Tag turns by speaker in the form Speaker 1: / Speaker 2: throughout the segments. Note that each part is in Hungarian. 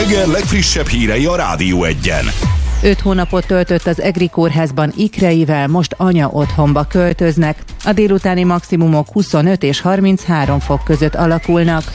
Speaker 1: reggel legfrissebb hírei a Rádió Egyen.
Speaker 2: 5 hónapot töltött az EGRI kórházban ikreivel, most anya otthonba költöznek. A délutáni maximumok 25 és 33 fok között alakulnak.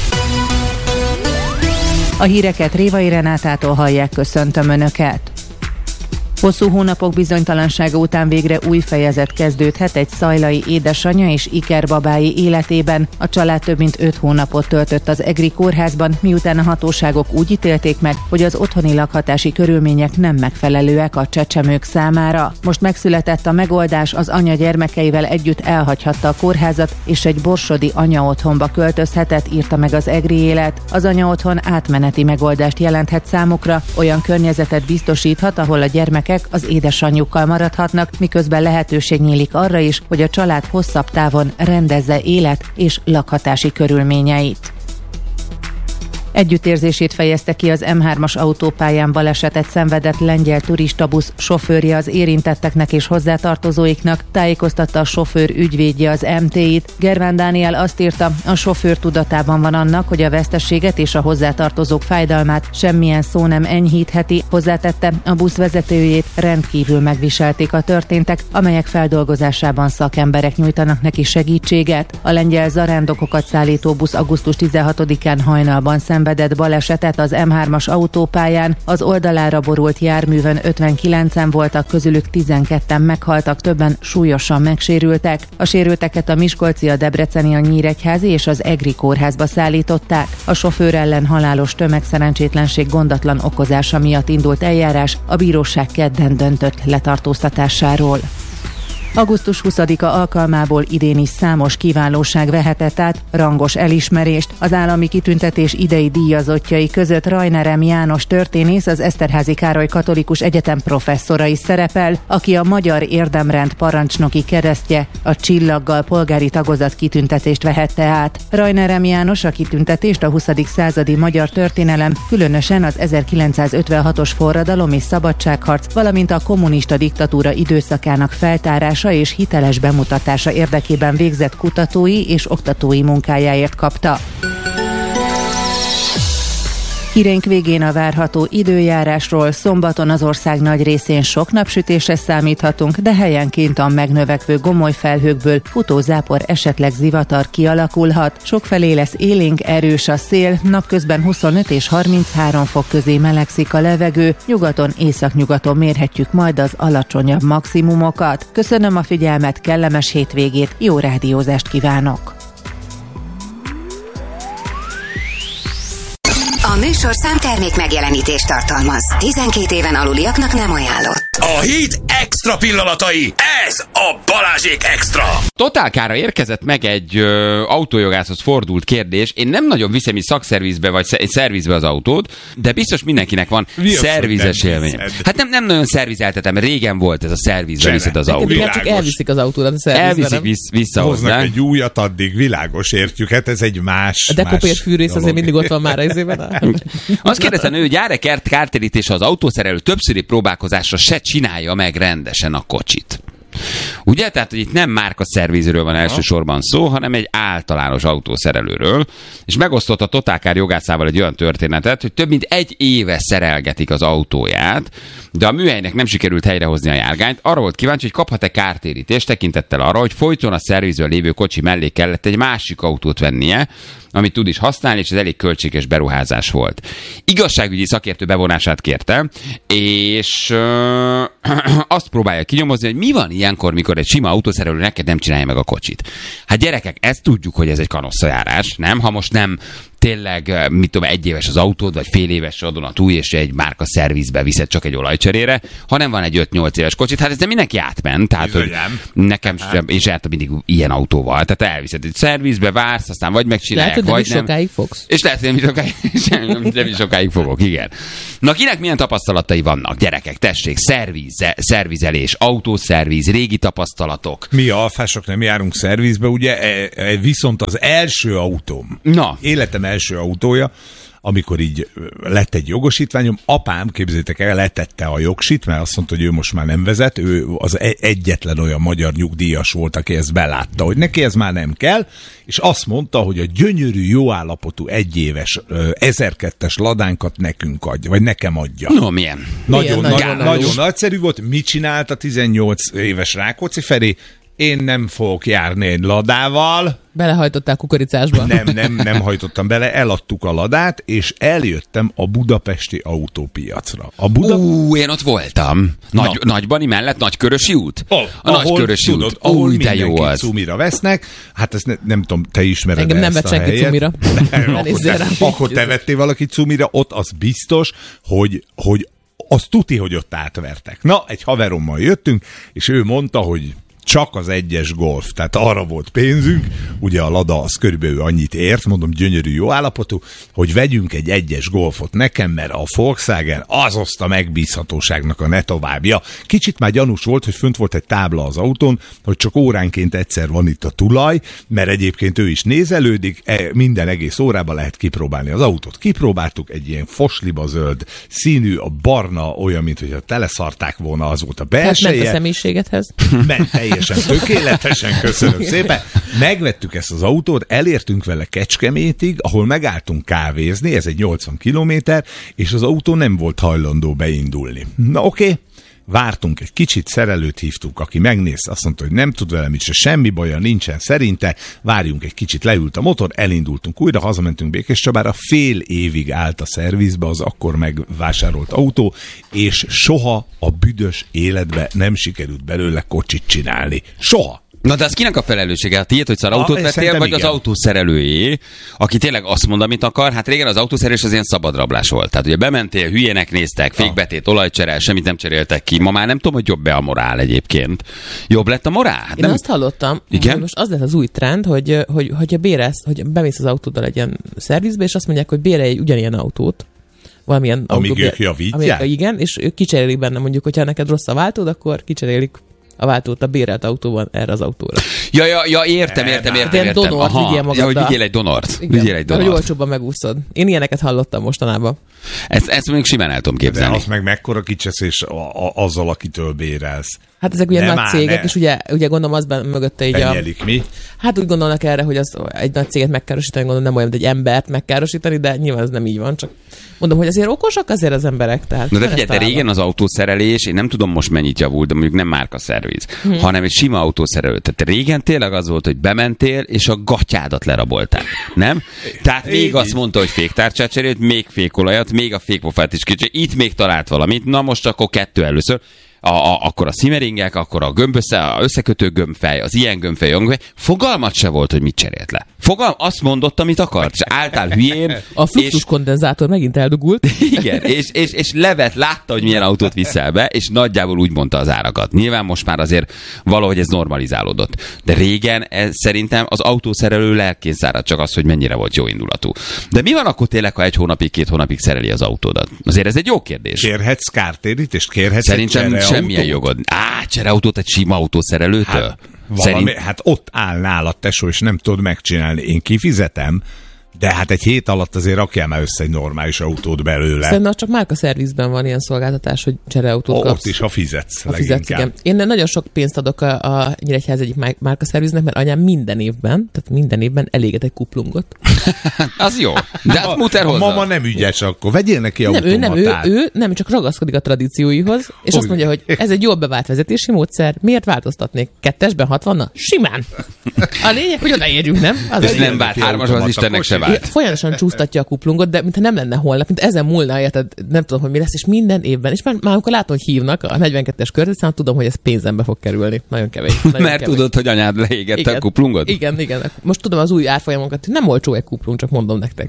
Speaker 2: A híreket Révai Renátától hallják, köszöntöm Önöket. Hosszú hónapok bizonytalansága után végre új fejezet kezdődhet egy szajlai édesanyja és ikerbabái életében. A család több mint 5 hónapot töltött az EGRI kórházban, miután a hatóságok úgy ítélték meg, hogy az otthoni lakhatási körülmények nem megfelelőek a csecsemők számára. Most megszületett a megoldás, az anya gyermekeivel együtt elhagyhatta a kórházat, és egy borsodi anya otthonba költözhetett, írta meg az EGRI Élet. Az anya otthon átmeneti megoldást jelenthet számukra, olyan környezetet biztosíthat, ahol a gyermekek az édesanyjukkal maradhatnak, miközben lehetőség nyílik arra is, hogy a család hosszabb távon rendezze élet és lakhatási körülményeit. Együttérzését fejezte ki az M3-as autópályán balesetet szenvedett lengyel turistabusz sofőrje az érintetteknek és hozzátartozóiknak, tájékoztatta a sofőr ügyvédje az MT-t. Gerván Dániel azt írta, a sofőr tudatában van annak, hogy a veszteséget és a hozzátartozók fájdalmát semmilyen szó nem enyhítheti. Hozzátette, a busz vezetőjét rendkívül megviselték a történtek, amelyek feldolgozásában szakemberek nyújtanak neki segítséget. A lengyel zarándokokat szállító busz augusztus 16-án hajnalban szenvedett balesetet az M3-as autópályán, az oldalára borult járművön 59-en voltak, közülük 12-en meghaltak, többen súlyosan megsérültek. A sérülteket a miskolci, a debreceni, a nyíregyházi és az EGRI kórházba szállították. A sofőr ellen halálos tömegszerencsétlenség gondatlan okozása miatt indult eljárás, a bíróság kedden döntött letartóztatásáról. Augusztus 20-a alkalmából idén is számos kiválóság vehetett át rangos elismerést. Az állami kitüntetés idei díjazottjai között Rajner M. János történész, az Eszterházy Károly Katolikus Egyetem professzora is szerepel, aki a Magyar Érdemrend parancsnoki keresztje, a csillaggal polgári tagozat kitüntetést vehette át. Rajner M. János a kitüntetést a 20. századi magyar történelem, különösen az 1956-os forradalom és szabadságharc, valamint a kommunista diktatúra időszakának feltárása és hiteles bemutatása érdekében végzett kutatói és oktatói munkájáért kapta. Híreink végén a várható időjárásról. Szombaton az ország nagy részén sok napsütésre számíthatunk, de helyenként a megnövekvő gomoly felhőkből futózápor, esetleg zivatar kialakulhat. Sokfelé lesz élénk, erős a szél, napközben 25 és 33 fok közé melegszik a levegő, nyugaton, északnyugaton mérhetjük majd az alacsonyabb maximumokat. Köszönöm a figyelmet, kellemes hétvégét, jó rádiózást kívánok!
Speaker 3: A műsorszám termék megjelenítést tartalmaz. 12 éven aluliaknak nem ajánlott.
Speaker 1: A hét extra pillanatai, ez a Balázsék Extra!
Speaker 4: Totál Kárra érkezett meg egy autójogászhoz fordult kérdés. Én nem nagyon viszem így szakszervizbe vagy szervizbe az autót, de biztos mindenkinek van szervizes élmény. Hát nem nagyon szervizeltetem, régen volt ez a szervizbe viszed az autót.
Speaker 5: Neked csak elviszik az autódat a szervizbe.
Speaker 4: Elviszik vissza
Speaker 6: hoznak
Speaker 4: hozzá.
Speaker 6: egy újat, addig világos, értjük, hát ez egy más.
Speaker 5: A dekopér fűrész azért mindig ott van már az évben.
Speaker 4: Azt kérdeztem ő, hogy jár-e kártérítése az autószerelő többszöri próbálkozásra se csinálja meg rendesen a kocsit. Ugye? Tehát, hogy itt nem márkaszervizről van elsősorban szó, hanem egy általános autószerelőről. És megosztott a Totál Kár jogászával egy olyan történetet, hogy több mint 1 éve szerelgetik az autóját, de a műhelynek nem sikerült helyrehozni a járgányt. Arra volt kíváncsi, hogy kaphat-e kártérítést tekintettel arra, hogy folyton a szervizről lévő kocsi mellé kellett egy másik autót vennie, amit tud is használni, és ez elég költséges beruházás volt. Igazságügyi szakértő bevonását kérte, és azt próbálja kinyomozni, hogy mi van ilyenkor, mikor egy sima autószerelő neked nem csinálja meg a kocsit. Hát gyerekek, ezt tudjuk, hogy ez egy kanosszajárás, nem? Ha most nem tényleg, mit tudom, 1 éves az autód, vagy fél éves adónatúj, és egy márka szervizbe viszed csak egy olajcserére, hanem van egy 5-8 éves kocsit, hát ez nem mindenki átment, tehát hogy nekem sem, és jártam mindig ilyen autóval, tehát elviszed egy szervizbe, vársz, aztán vagy megcsinálják,
Speaker 5: lehet,
Speaker 4: vagy
Speaker 5: nem. Sokáig fogsz.
Speaker 4: És lehet, hogy nem is sokáig fogok, igen. Na, kinek milyen tapasztalatai vannak, gyerekek? Tessék, szervizelés, autószerviz, régi tapasztalatok.
Speaker 6: Mi alfások nem járunk szervizbe, ugye, viszont az első autóm, életem első autója, amikor így lett egy jogosítványom, apám, képzeljétek el, letette a jogsit, mert azt mondta, hogy ő most már nem vezet, ő az egyetlen olyan magyar nyugdíjas volt, aki ezt belátta, hogy neki ez már nem kell, és azt mondta, hogy a gyönyörű, jó állapotú egyéves 1002-es ladánkat nekünk adja, vagy nekem adja.
Speaker 4: No, milyen?
Speaker 6: Nagyon nagyszerű volt. Mit csinált a 18 éves Rákóczi Feri? Én nem fogok járni egy ladával.
Speaker 5: Belehajtottál kukoricásba?
Speaker 6: Nem hajtottam bele, eladtuk a ladát, és eljöttem a budapesti autópiacra.
Speaker 4: Én ott voltam. Nagybani mellett, Nagykörösi út? A Nagykörösi út.
Speaker 6: Ahol
Speaker 4: de jó az.
Speaker 6: cumira vesznek. Hát ezt nem tudom, te ismered
Speaker 5: engem nem vett senki cumira.
Speaker 6: Akkor te vettél valaki cumira, ott az biztos, hogy az tuti, hogy ott átvertek. Na, egy haverommal jöttünk, és ő mondta, hogy csak az egyes Golf, tehát arra volt pénzünk, ugye a Lada az körülbelül annyit ért, mondom, gyönyörű, jó állapotú, hogy vegyünk egy egyes Golfot nekem, mert a Volkswagen az oszta megbízhatóságnak a ne továbbja. Kicsit már gyanús volt, hogy fönt volt egy tábla az autón, hogy csak óránként egyszer van itt a tulaj, mert egyébként ő is nézelődik, minden egész órában lehet kipróbálni az autót. Kipróbáltuk, egy ilyen fosliba zöld színű, a barna olyan, mint hogyha teleszarták volna, az volt a belseje.
Speaker 5: Ment a személyiségedhez?
Speaker 6: Ment teljesen tökéletesen, köszönöm szépen. Megvettük ezt az autót, elértünk vele Kecskemétig, ahol megálltunk kávézni, ez egy 80 kilométer, és az autó nem volt hajlandó beindulni. Na oké. Vártunk egy kicsit, szerelőt hívtuk, aki megnézte, azt mondta, hogy nem tud velem is, semmi baja nincsen szerinte, várjunk egy kicsit, leült a motor, elindultunk újra, hazamentünk Békéscsabára, fél évig állt a szervizbe az akkor megvásárolt autó, és soha a büdös életbe nem sikerült belőle kocsit csinálni. Soha!
Speaker 4: Na de az kinek a felelőssége? A tiéd, hogy szar autót vettél, vagy igen. Az autószerelőjé, aki tényleg azt mond, amit akar? Hát régen az autószerelés az ilyen szabadrablás volt. Tehát ugye bementél, hülyének néztek, fékbetét, olajcserel, semmit nem cseréltek ki. Ma már nem tudom, hogy jobb-e a morál egyébként. Jobb lett a morál?
Speaker 5: Én azt hallottam, hogy most az lett az új trend, hogy bérelsz, hogy bemész az autóddal egy ilyen szervizbe, és azt mondják, hogy bérelj ugyanilyen autót. Valamilyen
Speaker 6: amíg ők javítják?
Speaker 5: Igen, és ők kicserélik benne, mondjuk, hogyha neked rossz a váltód, akkor kicserélik a váltót a bérelt autóban erre az autóra.
Speaker 4: Ja, értem.
Speaker 5: Donort vigyél magaddal.
Speaker 4: Hogy vigyél egy donort.
Speaker 5: Igen, hogy olcsóbban megúszod. Én ilyeneket hallottam mostanában.
Speaker 4: Ezt még simán el tudom képzelni.
Speaker 6: De az meg mekkora kicseszés azzal, akitől bérelsz.
Speaker 5: Hát ezek ugye nagy cégek, és ugye gondolom az mögötte így
Speaker 6: mi?
Speaker 5: Hát úgy gondolnak erre, hogy az egy nagy céget megkárosítani, gondolom nem olyan, mint egy embert megkárosítani, de nyilván ez nem így van, csak mondom, hogy azért okosak azért az emberek. Tehát
Speaker 4: de figyelj, de régen az autószerelés, én nem tudom most mennyit javult, de mondjuk nem márkaszerviz, hanem egy sima autószerelő. Tehát régen tényleg az volt, hogy bementél, és a gatyádat lerabolták. Nem? Tehát még azt mondta, hogy féktárcsát cserélt, még fékolajat, még a fékpofát is kicsit. Itt még talált valamit, na most akkor 2 először. Akkor a szimeringek, akkor a összekötő gömbfej, az ilyen gömbfej, gömbfej. Fogalmat se volt, hogy mit cserélt le. Azt mondott, amit akart, és álltál hülyén.
Speaker 5: A fluxus kondenzátor megint eldugult.
Speaker 4: Igen, és látta, hogy milyen autót viszel be, és nagyjából úgy mondta az árakat. Nyilván most már azért valahogy ez normalizálódott. De régen szerintem az autószerelő lelkénzárat csak az, hogy mennyire volt jó indulatú. De mi van akkor tényleg, ha 1 hónapig, 2 hónapig szereli az autódat? Azért ez egy jó kérdés.
Speaker 6: Kérhetsz kártérítést, kérhetsz
Speaker 4: szerintem semmilyen jogod. Csereautót egy sima autószerelőtől?
Speaker 6: Hát ott áll nálad, tesó, és nem tudod megcsinálni. Én kifizetem, de hát egy hét alatt azért rakjál már össze egy normális autót belőle.
Speaker 5: Szerintem csak márkaszervizben van ilyen szolgáltatás, hogy csereautót kapsz.
Speaker 6: Ott is, ha fizetsz.
Speaker 5: Igen. Én nagyon sok pénzt adok a Nyíregyház egyik márkaszerviznek, mert anyám minden évben eléget egy kuplungot.
Speaker 4: Az jó. De hát muter hozzá.
Speaker 6: A mama nem ügyes, akkor vegyél neki automatát.
Speaker 5: Ő nem csak ragaszkodik a tradícióihoz, és azt mondja, hogy ez egy jól bevált vezetési módszer, miért változtatnék? 2-esben 60-na? Simán! A lényeg, hogy odaérjünk, nem?
Speaker 4: Ez nem vált, 3-asban az Istennek se vált.
Speaker 5: Folyamatosan csúsztatja a kuplungot, de mintha nem lenne holnap, mint ezen múlna, érted, nem tudom, hogy mi lesz, és minden évben. És már amikor látom, hogy hívnak a 42-es körzetszámot, tudom, hogy ez pénzembe fog kerülni. Nagyon kevés.
Speaker 4: Mert tudod, hogy anyád leégette a kuplungot?
Speaker 5: Igen. Most tudom az új árfolyamokat, nem olcsó egy kuplung, csak mondom nektek.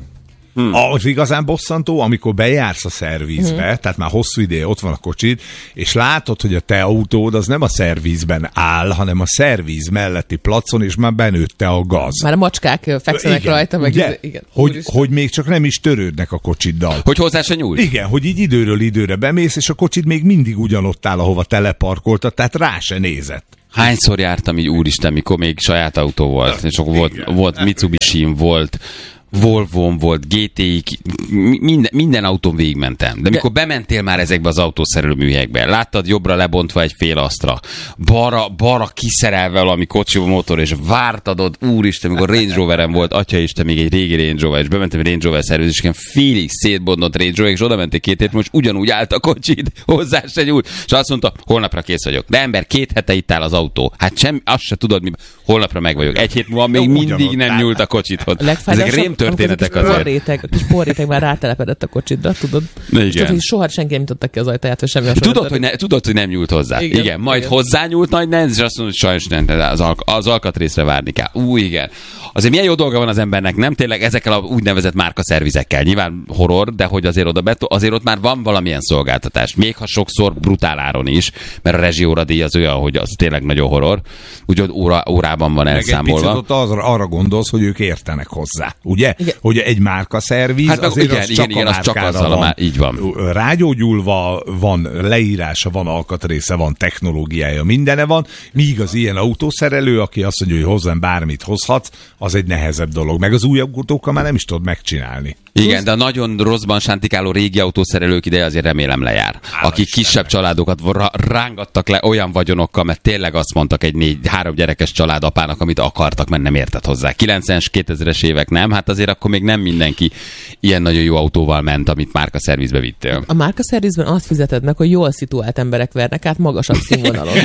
Speaker 6: Az igazán bosszantó, amikor bejársz a szervizbe, tehát már hosszú ideje ott van a kocsid, és látod, hogy a te autód az nem a szervizben áll, hanem a szerviz melletti placon, és már benőtte a gaz.
Speaker 5: Már a macskák fekszenek rajta, meg
Speaker 6: igen. Hogy még csak nem is törődnek a kocsiddal.
Speaker 4: Hogy hozzá se nyúl.
Speaker 6: Igen, hogy így időről időre bemész, és a kocsid még mindig ugyanott áll, ahova teleparkoltad, tehát rá se nézett.
Speaker 4: Hányszor jártam így, úristen, mikor még saját autó volt, és akkor volt Mitsubishi-m, volt Volvón volt, GTI, minden autón végigmentem. De mikor bementél már ezekbe az autószerelő műhelyekbe, láttad jobbra lebontva egy fél asztra, balra kiszerelve valami kocsiba motor, és vártad ott, úristen, amikor Range Roveren volt, atyaisten, még egy régi Range Rover, és bementem egy Range Rover szervizisken, félig szétbondott Range Rover, és oda mentek 2 hét, most ugyanúgy állt a kocsit, hozzá se nyúlt, és azt mondta, holnapra kész vagyok. De ember, 2 hete itt áll az autó. Hát semmi, azt se tudod, mi, holnapra meg vagyok. 1 hét múlva még mindig nem nyúlt a kocsithoz. Ezek rémtörténetek azért.
Speaker 5: A kis porréteg már rátelepedett a kocsidra, tudod?
Speaker 4: Igen.
Speaker 5: És soha senki nem nyitotta ki az ajtaját, vagy semmi
Speaker 4: Tudod, hogy nem nyúlt hozzá. Igen. Majd hozzányúlt nagy Nenz, és azt mondta, hogy sajnos nem, az alkatrészre várni kell. Igen. Azért milyen jó dolga van az embernek, nem tényleg ezekkel a úgynevezett márkaszervizekkel. Nyilván horror, de hogy azért ott már van valamilyen szolgáltatás. Még ha sokszor brutál áron is, mert a rezsióradíj az olyan, hogy az tényleg nagyon horror. Úgyhogy órában van elszámolva.
Speaker 6: Egy picit ott arra gondolsz, hogy ők értenek hozzá, ugye? Igen. Hogy egy márkaszerviz,
Speaker 4: hát
Speaker 6: azért
Speaker 4: igen,
Speaker 6: az csak
Speaker 4: azzal
Speaker 6: van.
Speaker 4: Így van.
Speaker 6: Rágyógyulva van, leírása van, alkatrésze van, technológiája, mindene van, míg az ilyen autószerelő, aki azt mondja, hogy hozzám bármit hozhatsz, az egy nehezebb dolog. Meg az új autókkal már nem is tudod megcsinálni.
Speaker 4: Igen, de a nagyon rosszban sántikáló régi autószerelők ideje azért remélem lejár. Akik kisebb családokat rángattak le olyan vagyonokkal, mert tényleg azt mondtak egy 3 gyerekes családapának, amit akartak, mert nem értett hozzá. 90-es, 2000-es évek nem, hát azért akkor még nem mindenki ilyen nagyon jó autóval ment, amit márkaszervizbe vittél.
Speaker 5: A márkaszervizben azt fizeted meg, hogy jól szituált emberek vernek át magasabb színvonalon.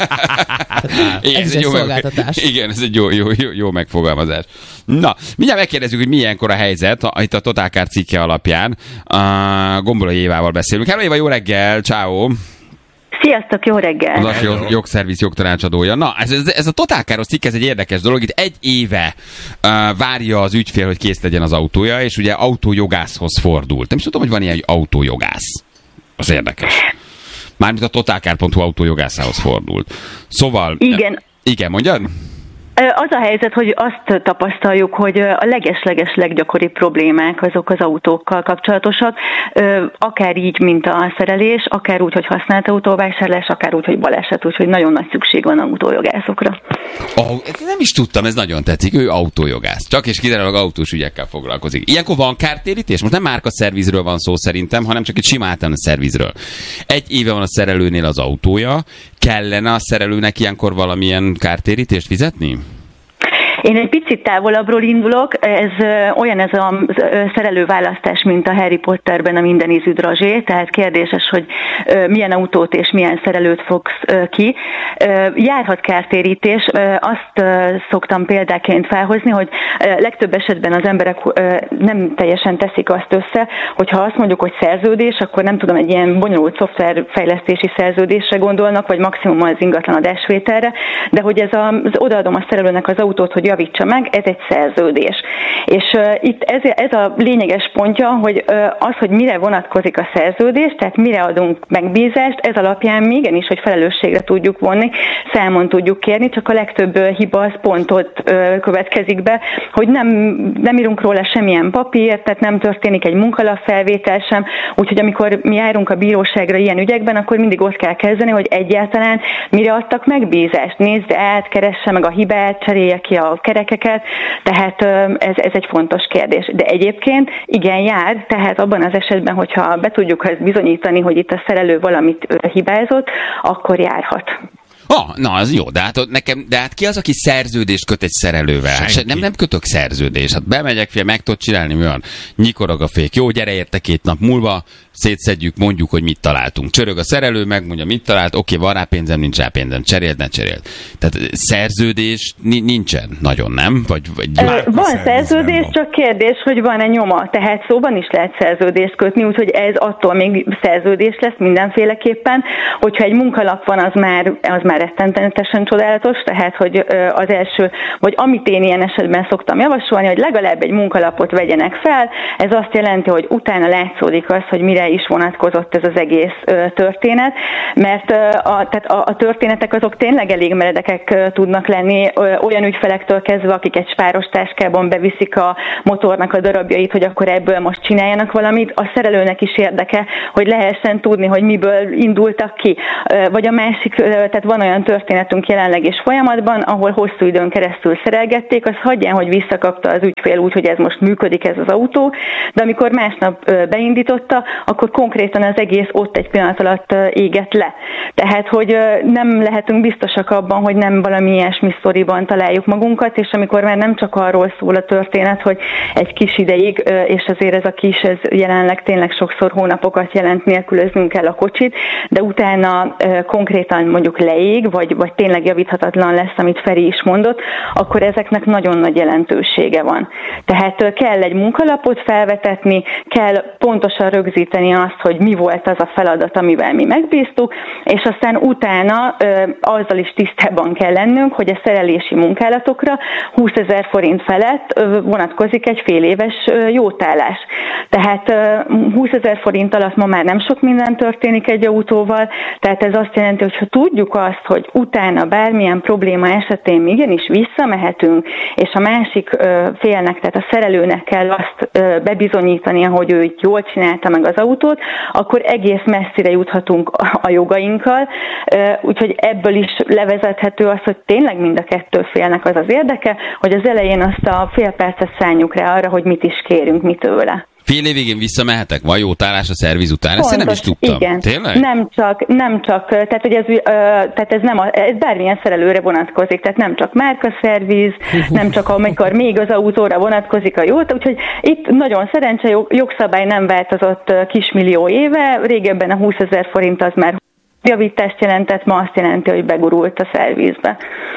Speaker 4: Igen,
Speaker 5: ez egy szolgáltatás.
Speaker 4: Igen, ez egy jó megfogalmazás. Na, mindjárt megkérdezzük, hogy milyenkor a helyzet itt a Totalcar cikke alapján. Gombolai Évával beszélünk. Hello Éva, jó reggel, ciao.
Speaker 7: Sziasztok, jó reggel!
Speaker 4: Az jogszerviz jogtanácsadója. Na, ez a Totalcaros cikk, ez egy érdekes dolog. Itt 1 éve várja az ügyfél, hogy kész legyen az autója, és ugye autójogászhoz fordult. Nem is tudom, hogy van ilyen autójogász. Az érdekes. Mármint a totalcar.hu autójogászához fordult. Szóval... Igen, mondjad?
Speaker 7: Az a helyzet, hogy azt tapasztaljuk, hogy a leges leggyakoribb problémák azok az autókkal kapcsolatosak, akár így, mint a szerelés, akár úgy, hogy használt autóvásárlás, akár úgy, hogy baleset, úgyhogy nagyon nagy szükség van autójogászokra.
Speaker 4: Nem is tudtam, ez nagyon tetszik, ő autójogász. Csak és kizárólag autós ügyekkel foglalkozik. Ilyenkor van kártérítés? Most nem márkaszervizről van szó szerintem, hanem csak egy sima általános szervizről. 1 éve van a szerelőnél az autója, kellene a szerelőnek ilyenkor valamilyen kártérítést fizetni?
Speaker 7: Én egy picit távolabbról indulok, ez a szerelőválasztás, mint a Harry Potterben a mindenízű drazsé, tehát kérdéses, hogy milyen autót és milyen szerelőt fogsz ki. Járhat kártérítés, azt szoktam példáként felhozni, hogy legtöbb esetben az emberek nem teljesen teszik azt össze, hogyha azt mondjuk, hogy szerződés, akkor nem tudom, egy ilyen bonyolult szoftverfejlesztési szerződésre gondolnak, vagy maximum az ingatlan adásvételre, de hogy ez odaadom a szerelőnek az autót, hogy javítsa meg, ez egy szerződés. És itt ez a lényeges pontja, hogy az, hogy mire vonatkozik a szerződés, tehát mire adunk megbízást, ez alapján még igenis, hogy felelősségre tudjuk vonni, számon tudjuk kérni, csak a legtöbb hiba az pont ott következik be, hogy nem írunk róla semmilyen papírt, tehát nem történik egy munkalapfelvétel sem, úgyhogy amikor mi járunk a bíróságra ilyen ügyekben, akkor mindig ott kell kezdeni, hogy egyáltalán mire adtak megbízást, nézd át, keresse meg a hibát, cserélje ki a kerekeket, tehát ez egy fontos kérdés. De egyébként igen jár, tehát abban az esetben, hogyha be tudjuk ezt bizonyítani, hogy itt a szerelő valamit hibázott, akkor járhat.
Speaker 4: Na, az jó, de hát ki az, aki szerződést köt egy szerelővel? Nem kötök szerződést. Hát bemegyek, meg tudod csinálni, mi van? Nyikorog a fék. Jó, gyere érte 2 nap múlva, szétszedjük, mondjuk, hogy mit találtunk. Csörög a szerelő, megmondja, mit talált, oké, van rá pénzem, nincs rá pénzem, cseréld, ne cseréld. Tehát szerződés nincsen nagyon, nem?
Speaker 7: Van szerződés, csak kérdés, hogy van-e nyoma. Tehát szóban is lehet szerződést kötni, úgyhogy ez attól még szerződés lesz mindenféleképpen. Hogyha egy munkalap van, az már rettenetesen csodálatos, tehát hogy az első, vagy amit én ilyen esetben szoktam javasolni, hogy legalább egy munkalapot vegyenek fel, ez azt jelenti, hogy utána látszódik az, hogy mire is vonatkozott ez az egész történet, mert a történetek azok tényleg elég meredekek tudnak lenni, olyan ügyfelektől kezdve, akik egy spáros táskában beviszik a motornak a darabjait, hogy akkor ebből most csináljanak valamit, a szerelőnek is érdeke, hogy lehessen tudni, hogy miből indultak ki. Vagy a másik, tehát van olyan olyan történetünk jelenleg is folyamatban, ahol hosszú időn keresztül szerelgették, az hagyján, hogy visszakapta az ügyfél úgy, hogy ez most működik ez az autó, de amikor másnap beindította, akkor konkrétan az egész ott egy pillanat alatt égett le. Tehát, hogy nem lehetünk biztosak abban, hogy nem valami ilyesmi sztoriban találjuk magunkat, és amikor már nem csak arról szól a történet, hogy egy kis ideig, és azért ez a kis, ez jelenleg tényleg sokszor hónapokat jelent, nélkülöznünk kell a kocsit, de utána konkrétan mondjuk leég, vagy tényleg javíthatatlan lesz, amit Feri is mondott, akkor ezeknek nagyon nagy jelentősége van. Tehát kell egy munkalapot felvetetni, kell pontosan rögzíteni azt, hogy mi volt az a feladat, amivel mi megbíztuk, és aztán utána azzal is tisztában kell lennünk, hogy a szerelési munkálatokra 20 000 forint felett vonatkozik egy fél éves jótállás. Tehát 20 000 forint alatt ma már nem sok minden történik egy autóval, tehát ez azt jelenti, hogy ha tudjuk azt, hogy utána bármilyen probléma esetén igenis visszamehetünk, és a másik félnek, tehát a szerelőnek kell azt bebizonyítania, hogy ő itt jól csinálta meg az autót, akkor egész messzire juthatunk a jogainkkal, úgyhogy ebből is levezethető az, hogy tényleg mind a kettő félnek az az érdeke, hogy az elején azt a fél percet szánjuk rá arra, hogy mit is kérünk, mit tőle.
Speaker 4: Fél évig én visszamehetek? Van jótállás a szerviz után? Ezt én nem is tudtam.
Speaker 7: Igen.
Speaker 4: Tényleg?
Speaker 7: Nem csak, tehát, hogy ez bármilyen szerelőre vonatkozik, tehát nem csak márkaszerviz, nem csak amikor még az autóra vonatkozik a jót, úgyhogy itt nagyon szerencse, jogszabály nem változott kismillió éve, régebben a 20 000 forint az már javítást jelentett, ma azt jelenti, hogy begurult a szervizbe.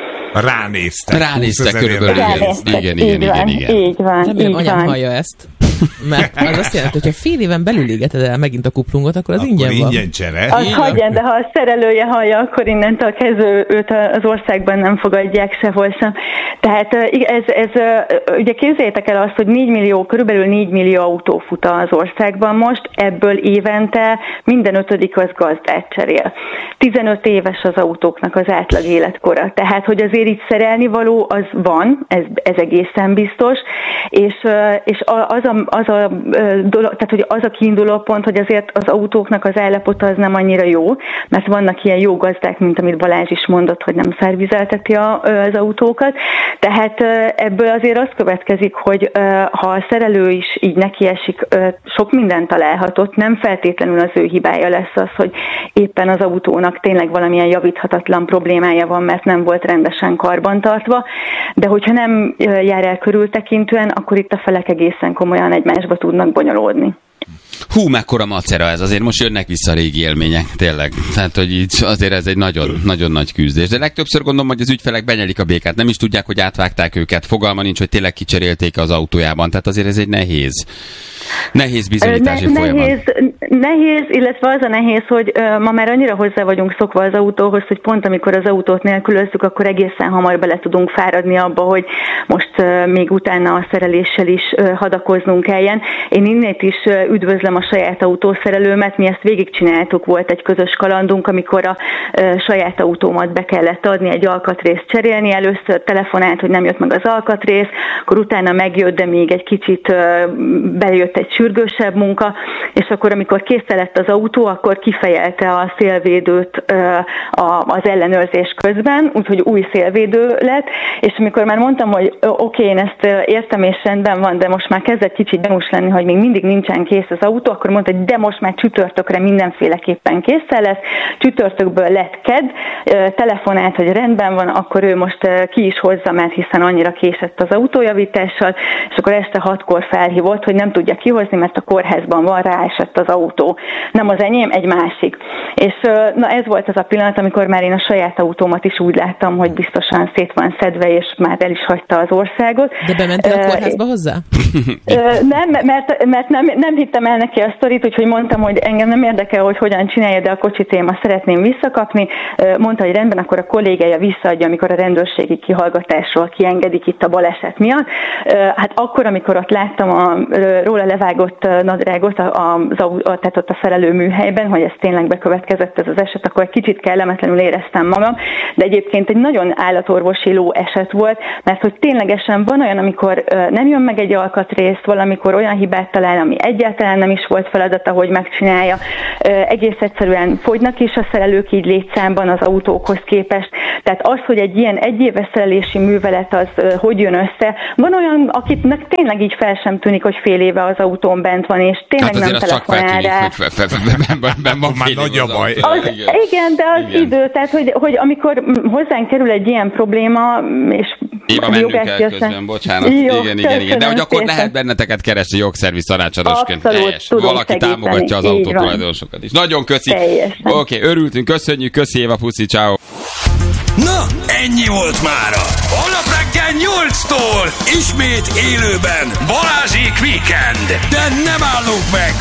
Speaker 6: Ránéztek
Speaker 4: körülbelül. Igen.
Speaker 7: Így van.
Speaker 5: Remélem, anyám hallja ezt. Mert az azt jelenti, hogy ha fél éven belül égeted el megint a kuplungot, akkor az
Speaker 6: akkor
Speaker 5: ingyen van.
Speaker 6: ingyen csere.
Speaker 7: Az hagyján, de ha a szerelője hallja, akkor innentől kezdve őt az országban nem fogadják sehol sem. Tehát ez ugye képzeljétek el azt, hogy körülbelül 4 millió autó fut az országban most, ebből évente minden 5. az gazdát cserél. 15 éves az autóknak az átlag életkora. Tehát, hogy azért itt szerelni való az van, ez egészen biztos, és tehát, hogy az a kiinduló pont, hogy azért az autóknak az állapota az nem annyira jó, mert vannak ilyen jó gazdák, mint amit Balázs is mondott, hogy nem szervizelteti az autókat. Tehát ebből azért az következik, hogy ha a szerelő is így nekiesik, sok mindent találhatott, nem feltétlenül az ő hibája lesz az, hogy éppen az autónak tényleg valamilyen javíthatatlan problémája van, mert nem volt rendesen karbantartva, de hogyha nem jár el körültekintően, akkor itt a felek egészen komolyan egymásba tudnak bonyolódni.
Speaker 4: Hú, mekkora macera ez, azért most jönnek vissza a régi élmények, tényleg. Tehát, hogy így azért ez egy nagyon, nagyon nagy küzdés. De legtöbbször gondolom, hogy az ügyfelek benyelik a békát, nem is tudják, hogy átvágták őket, fogalma nincs, hogy tényleg kicserélték az autójában. Tehát azért ez egy nehéz bizonyítási folyamat.
Speaker 7: Nehéz, illetve az a nehéz, hogy ma már annyira hozzá vagyunk szokva az autóhoz, hogy pont amikor az autót nélkülözzük, akkor egészen hamar bele tudunk fáradni abba, hogy most még utána a szereléssel is hadakoznunk kelljen. Én innét is üdvözlöm a saját autószerelőmet, mi ezt végigcsináltuk, volt egy közös kalandunk, amikor a saját autómat be kellett adni, egy alkatrészt cserélni, először telefonált, hogy nem jött meg az alkatrész, akkor utána megjött, de még egy kicsit bejött egy sürgősebb munka, és akkor amikor készen lett az autó, akkor kifejelte a szélvédőt az ellenőrzés közben, úgyhogy új szélvédő lett, és amikor már mondtam, hogy oké, én ezt értem és rendben van, de most már kezdett kicsit gyanús lenni, hogy még mindig nincsen kész az autó, akkor mondta, hogy de most már csütörtökre mindenféleképpen készen lesz, csütörtökből lett kedd, telefonált, hogy rendben van, akkor ő most ki is hozza, mert hiszen annyira késett az autójavítással, és akkor este 6-kor felhívott, hogy nem tudja kihozni, mert a kórházban van, ráesett az autó. Nem az enyém, egy másik. És na ez volt az a pillanat, amikor már én a saját autómat is úgy láttam, hogy biztosan szét van szedve, és már el is hagyta az országot.
Speaker 5: De bementél a kórházba hozzá?
Speaker 7: Nem, mert nem hittem el neki a sztorit, úgyhogy mondtam, hogy engem nem érdekel, hogy hogyan csinálja, de a kocsit én ma szeretném visszakapni. Mondta, hogy rendben, akkor a kollégája visszaadja, amikor a rendőrségi kihallgatásról kiengedik itt a baleset miatt. Hát akkor, amikor ott láttam a róla levágott nadrágot, tehát ott a szerelő műhelyben, hogy ez tényleg bekövetkezett, bekövetkezett ez az eset, akkor kicsit kellemetlenül éreztem magam, de egyébként egy nagyon állatorvosi ló eset volt, mert hogy ténylegesen van olyan, amikor nem jön meg egy alkatrész, valamikor olyan hibát talál, ami egyáltalán nem is volt feladata, hogy megcsinálja. Egész egyszerűen fogynak is a szerelők így létszámban az autókhoz képest. Tehát az, hogy egy ilyen egyéves szerelési művelet az hogy jön össze, van olyan, akitnek tényleg így fel sem tűnik, hogy fél éve az autón bent van, és tényleg nem telefonál rá.
Speaker 6: Már nagy a baj.
Speaker 7: Igen, de az idő, tehát hogy amikor hozzánk kerül egy ilyen probléma, és
Speaker 4: Éva, mennünk kell közben, bocsánat.
Speaker 7: Jó,
Speaker 4: igen. De hogy akkor
Speaker 7: szépen.
Speaker 4: lehet benneteket keresni jogszerviz tanácsadósként.
Speaker 7: Abszolút, tudom
Speaker 4: valaki
Speaker 7: segíteni.
Speaker 4: támogatja az autótulajdonosokat is. Nagyon köszi. Oké, örültünk, köszönjük, köszi Éva, puszi, ciao.
Speaker 1: Na, ennyi volt mára. Holnap reggel 8-tól ismét élőben Balázsék Weekend. De nem állunk meg,